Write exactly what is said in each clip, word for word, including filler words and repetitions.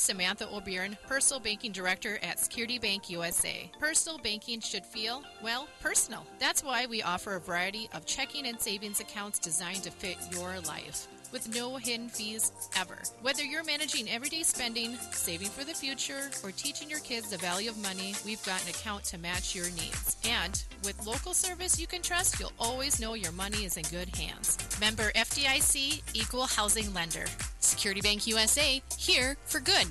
Samantha O'Byrne, Personal Banking Director at Security Bank U S A. Personal banking should feel, well, personal. That's why we offer a variety of checking and savings accounts designed to fit your life, with no hidden fees ever. Whether you're managing everyday spending, saving for the future, or teaching your kids the value of money, we've got an account to match your needs. And with local service you can trust, you'll always know your money is in good hands. Member F D I C, Equal Housing Lender. Security Bank U S A, here for good.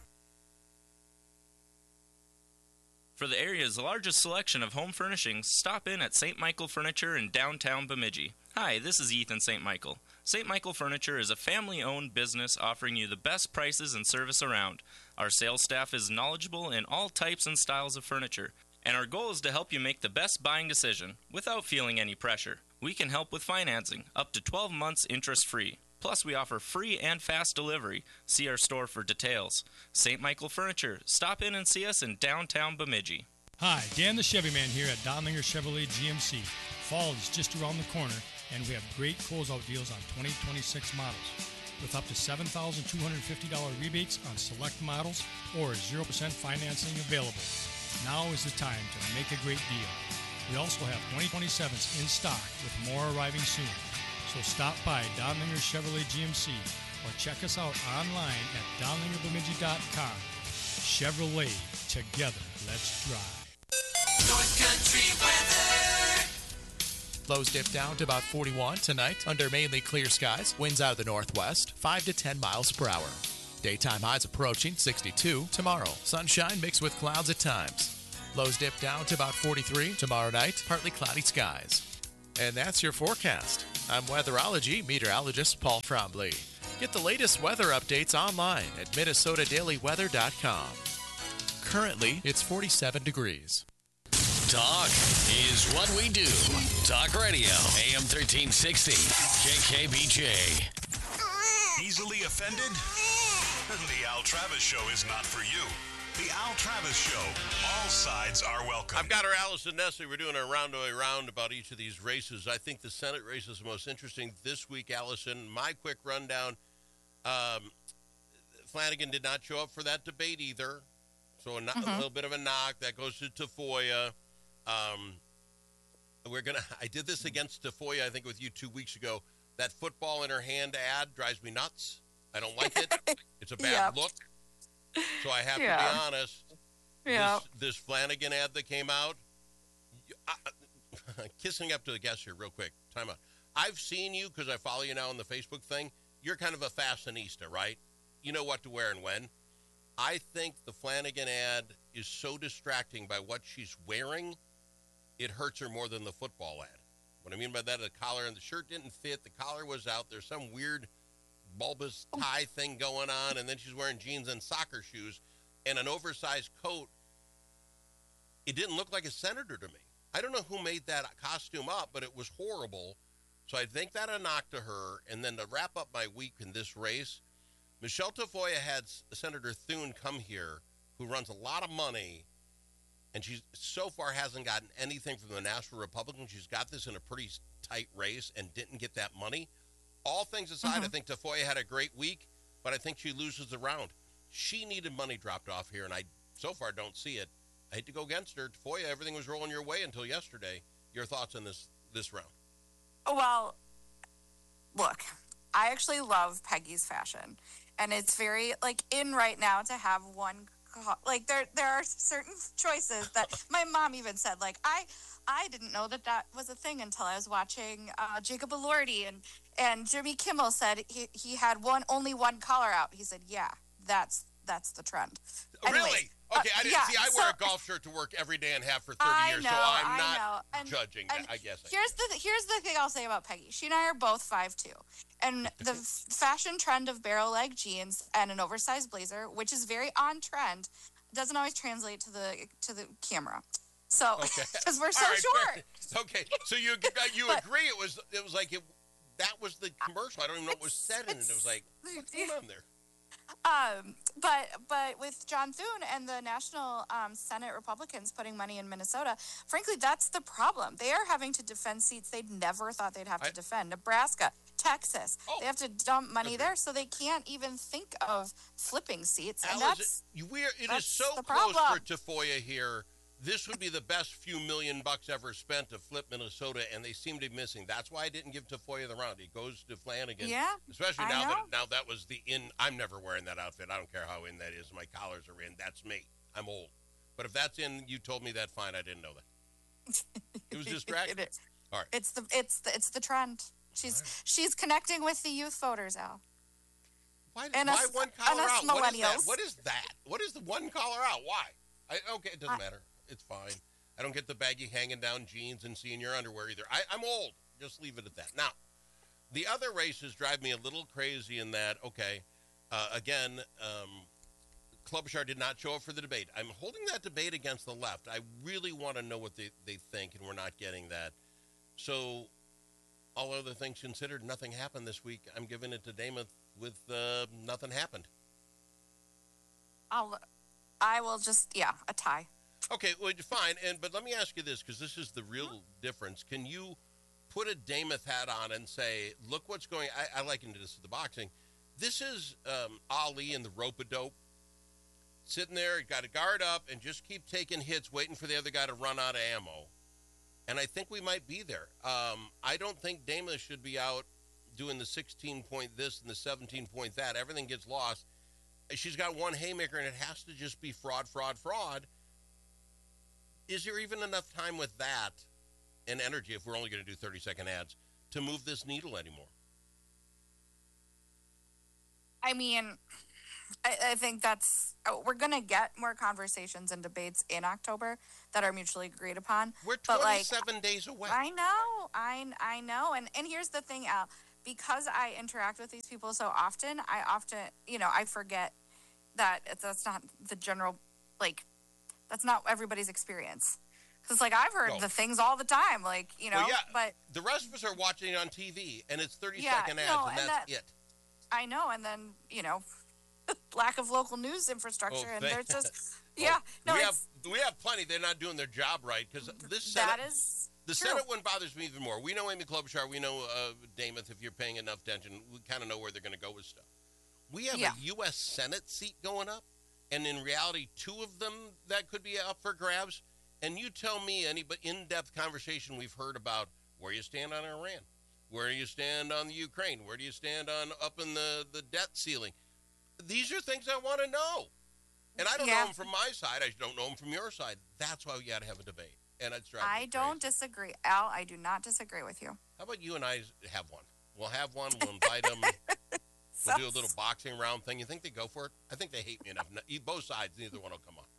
For the area's largest selection of home furnishings, stop in at Saint Michael Furniture in downtown Bemidji. Hi, this is Ethan Saint Michael. Saint Michael Furniture is a family-owned business offering you the best prices and service around. Our sales staff is knowledgeable in all types and styles of furniture, and our goal is to help you make the best buying decision without feeling any pressure. We can help with financing, up to twelve months interest-free. Plus, we offer free and fast delivery. See our store for details. Saint Michael Furniture. Stop in and see us in downtown Bemidji. Hi, Dan the Chevy Man here at Donlinger Chevrolet G M C. Fall is just around the corner, and we have great closeout deals on twenty twenty-six models with up to seven thousand two hundred fifty dollars rebates on select models or zero percent financing available. Now is the time to make a great deal. We also have twenty twenty-sevens in stock with more arriving soon. So stop by Donlinger Chevrolet G M C or check us out online at donlinger bemidji dot com. Chevrolet, together, let's drive. North Country weather. Lows dip down to about forty-one tonight under mainly clear skies. Winds out of the northwest, five to ten miles per hour. Daytime highs approaching sixty-two tomorrow. Sunshine mixed with clouds at times. Lows dip down to about forty-three tomorrow night. Partly cloudy skies. And that's your forecast. I'm weatherology meteorologist Paul Trombley. Get the latest weather updates online at minnesota daily weather dot com. Currently, it's forty-seven degrees. Talk is what we do. Talk Radio, A M thirteen sixty, K K B J. Easily offended? The Al Travis Show is not for you. The Al Travis Show. All sides are welcome. I've got our Allison Nestle. We're doing a round-away round about each of these races. I think the Senate race is the most interesting this week, Allison. My quick rundown. Um, Flanagan did not show up for that debate either. So a, no- mm-hmm. a little bit of a knock. That goes to Tafoya. Um, we're gonna. I did this against Tafoya, I think, with you two weeks ago. That football in her hand ad drives me nuts. I don't like it. It's a bad yep. look. So I have yeah. to be honest. Yeah. This, this Flanagan ad that came out, I, kissing up to the guest here real quick. Time out. I've seen you because I follow you now on the Facebook thing. You're kind of a fashionista, right? You know what to wear and when. I think the Flanagan ad is so distracting by what she's wearing, it hurts her more than the football ad. What I mean by that, the collar and the shirt didn't fit. The collar was out. There's some weird bulbous tie thing going on, and then she's wearing jeans and soccer shoes and an oversized coat. It didn't look like a senator to me. I don't know who made that costume up, but it was horrible. So I think that a knock to her. And then to wrap up my week in this race, Michelle Tafoya had Senator Thune come here, who runs a lot of money, and she so far hasn't gotten anything from the National Republican. She's got this in a pretty tight race and didn't get that money. All things aside, mm-hmm. I think Tafoya had a great week, but I think she loses the round. She needed money dropped off here, and I so far don't see it. I hate to go against her. Tafoya, everything was rolling your way until yesterday. Your thoughts on this this round? Well, look, I actually love Peggy's fashion, and it's very, like, in right now to have one, like, there there are certain choices that my mom even said, like, I I didn't know that that was a thing until I was watching uh, Jacob Elordi, and, and Jimmy Kimmel said he, he had one only one collar out. He said, yeah, that's that's the trend. Anyways, really? Okay, I didn't uh, yeah, see. I so, wear a golf shirt to work every day and have for thirty I years, know, so I'm I not know. And, judging. And I guess. I here's guess. the here's the thing I'll say about Peggy. She and I are both five two, and the f- fashion trend of barrel leg jeans and an oversized blazer, which is very on trend, doesn't always translate to the to the camera. So because okay. we're so right, short. Fair. Okay, so you you but, agree it was it was like it, that was the commercial. I don't even know what was said in it. It was like, what's going on there? Um, but but with John Thune and the National um, Senate Republicans putting money in Minnesota, frankly, that's the problem. They are having to defend seats they'd never thought they'd have to I, defend. Nebraska, Texas. Oh. They have to dump money Okay. there, so they can't even think of flipping seats. And Alice, that's it- we're, it is that's so the close problem. for Tafoya here. This would be the best few million bucks ever spent to flip Minnesota, and they seem to be missing. That's why I didn't give Tafoya the round. He goes to Flanagan. Yeah, Especially I now know. that now that was the in. I'm never wearing that outfit. I don't care how in that is. My collars are in. That's me. I'm old. But if that's in, you told me that. Fine. I didn't know that. It was distracting. It is. All right. It's the it's the it's the trend. She's she's connecting with the youth voters, Al. Why, and why us- one and collar us out? What is that? millennials. What is that? What is the one collar out? Why? I, okay, it doesn't I- matter. It's fine. I don't get the baggy hanging down jeans and seeing your underwear either. I, I'm old. Just leave it at that. Now, the other races drive me a little crazy in that, okay, uh, again, um, Klobuchar did not show up for the debate. I'm holding that debate against the left. I really want to know what they, they think, and we're not getting that. So, all other things considered, nothing happened this week. I'm giving it to Damon with uh, nothing happened. I'll I will just yeah a tie. Okay, well, fine. And but let me ask you this, because this is the real difference. Can you put a Damon hat on and say, look what's going I, I liken this to the boxing. This is um, Ali in the rope-a-dope, sitting there, got a guard up, and just keep taking hits, waiting for the other guy to run out of ammo. And I think we might be there. Um, I don't think Damon should be out doing the sixteen-point this and the seventeen-point that. Everything gets lost. She's got one haymaker, and it has to just be fraud, fraud, fraud. Is there even enough time with that and energy, if we're only going to do thirty-second ads, to move this needle anymore? I mean, I, I think that's oh, we're gonna get more conversations and debates in October that are mutually agreed upon. We're but, like, twenty-seven days away. I know, I I know, and and here's the thing, Al. Because I interact with these people so often, I often, you know, I forget that that's not the general, like, that's not everybody's experience. Because, like, I've heard No. the things all the time, like, you know, Well, yeah, but the rest of us are watching it on T V, and it's Yeah, thirty-second ads, no, and and that's that- it. I know, and then, you know, lack of local news infrastructure, Oh, and thank- there's just, yeah, no, we have it's, we have plenty. They're not doing their job right, because this that Senate, is the true. Senate one bothers me even more. We know Amy Klobuchar. We know uh, Damon. If you're paying enough attention, we kind of know where they're going to go with stuff. We have Yeah. a U S Senate seat going up, and in reality, two of them that could be up for grabs. And you tell me any but in-depth conversation we've heard about where you stand on Iran, where you stand on the Ukraine, where do you stand on up in the, the debt ceiling. These are things I want to know. And I don't Yeah. know them from my side. I don't know them from your side. That's why we got to have a debate. And it's driving I me don't crazy. disagree, Al. I do not disagree with you. How about you and I have one? We'll have one. We'll invite them. We'll do a little boxing round thing. You think they go for it? I think they hate me enough. No- Both sides, neither one will come on.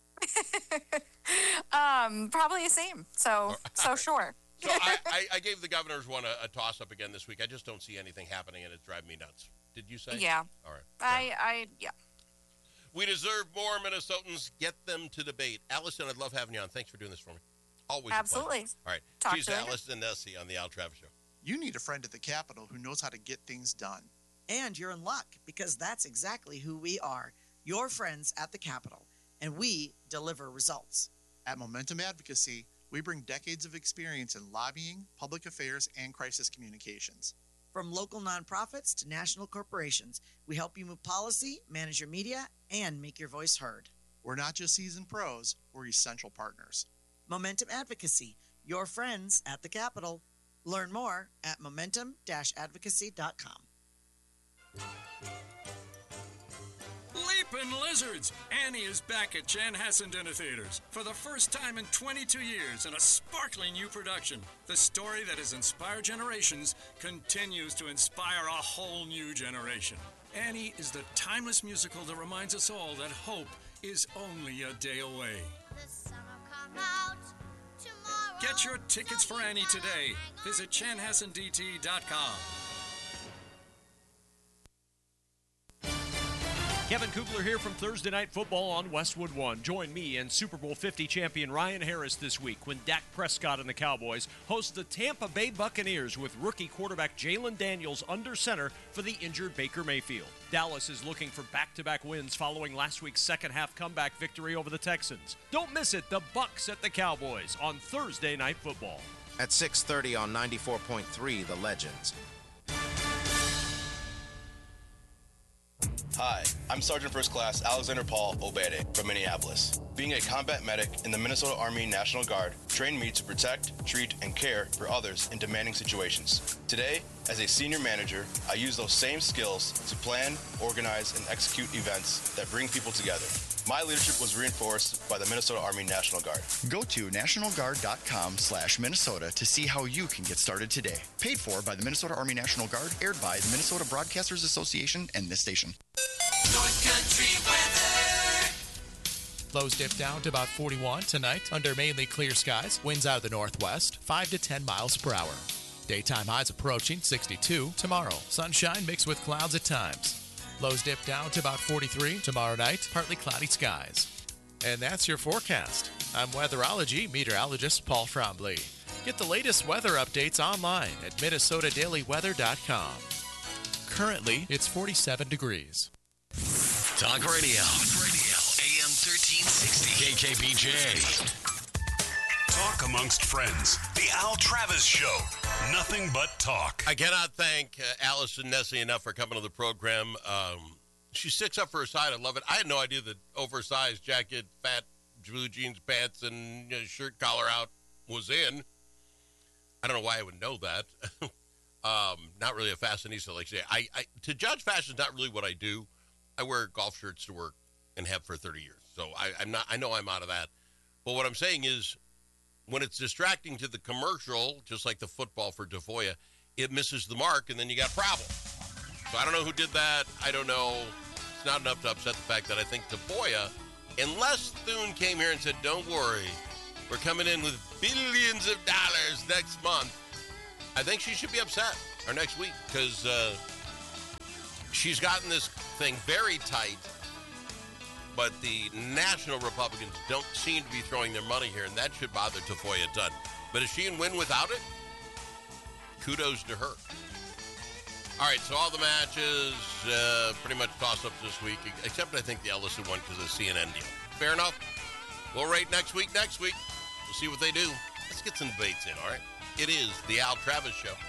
Um, probably the same. So, so sure. So I, I, I gave the governors one a, a toss-up again this week. I just don't see anything happening, and it's driving me nuts. Did you say? Yeah. All right. I, I, yeah. We deserve more Minnesotans. Get them to debate. Allison, I'd love having you on. Thanks for doing this for me. Always Absolutely. a pleasure. All right. Talk She's to you later. Allison Nessie on the Al Travis Show. You need a friend at the Capitol who knows how to get things done. And you're in luck, because that's exactly who we are, your friends at the Capitol, and we deliver results. At Momentum Advocacy, we bring decades of experience in lobbying, public affairs, and crisis communications. From local nonprofits to national corporations, we help you move policy, manage your media, and make your voice heard. We're not just seasoned pros, we're essential partners. Momentum Advocacy, your friends at the Capitol. Learn more at momentum dash advocacy dot com. Leapin' Lizards! Annie is back at Chanhassen Dinner Theaters for the first time in twenty-two years in a sparkling new production. The story that has inspired generations continues to inspire a whole new generation. Annie is the timeless musical that reminds us all that hope is only a day away. Get your tickets for Annie today. Visit chanhassen d t dot com. Kevin Kugler here from Thursday Night Football on Westwood One. Join me and Super Bowl fifty champion Ryan Harris this week when Dak Prescott and the Cowboys host the Tampa Bay Buccaneers with rookie quarterback Jalen Daniels under center for the injured Baker Mayfield. Dallas is looking for back-to-back wins following last week's second-half comeback victory over the Texans. Don't miss it, the Bucs at the Cowboys on Thursday Night Football. At six thirty on ninety-four point three, The Legends. Hi, I'm Sergeant First Class Alexander Paul Obede from Minneapolis. Being a combat medic in the Minnesota Army National Guard trained me to protect, treat, and care for others in demanding situations. Today, as a senior manager, I use those same skills to plan, organize, and execute events that bring people together. My leadership was reinforced by the Minnesota Army National Guard. Go to national guard dot com slash Minnesota to see how you can get started today. Paid for by the Minnesota Army National Guard, aired by the Minnesota Broadcasters Association and this station. North Country weather. Lows dip down to about forty-one tonight under mainly clear skies. Winds out of the northwest, five to ten miles per hour. Daytime highs approaching sixty-two tomorrow. Sunshine mixed with clouds at times. Lows dip down to about forty-three tomorrow night, partly cloudy skies. And that's your forecast. I'm weatherology meteorologist Paul Trombley. Get the latest weather updates online at minnesota daily weather dot com. Currently, it's forty-seven degrees. Talk radio. Talk radio. A M thirteen sixty. K K B J. Talk amongst friends. The Al Travis Show. Nothing but talk. I cannot thank uh, Allison Nessie enough for coming to the program. Um, she sticks up for her side. I love it. I had no idea that oversized jacket, fat blue jeans pants, and you know, shirt collar out was in. I don't know why I would know that. um, not really a fashionista, like say. I, I to judge fashion is not really what I do. I wear golf shirts to work and have for thirty years. So I, I'm not. I know I'm out of that. But what I'm saying is, when it's distracting to the commercial, just like the football for Tafoya, it misses the mark, and then you got problems. So I don't know who did that. I don't know. It's not enough to upset the fact that I think Tafoya, unless Thune came here and said, don't worry, we're coming in with billions of dollars next month, I think she should be upset, or next week, because uh, she's gotten this thing very tight. But the national Republicans don't seem to be throwing their money here, and that should bother Tafoya a ton. But if she can win without it, kudos to her. All right, so all the matches, uh, pretty much toss-ups this week, except I think the Ellison one because of the C N N deal. Fair enough. We'll rate next week, next week. We'll see what they do. Let's get some debates in, all right? It is the Al Travis Show.